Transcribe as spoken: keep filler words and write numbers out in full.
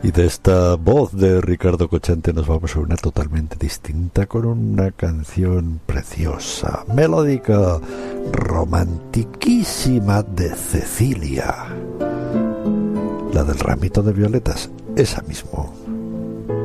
Y de esta voz de Ricardo Cocchante nos vamos a una totalmente distinta, con una canción preciosa, melódica, romantiquísima, de Cecilia, la del ramito de violetas, esa mismo.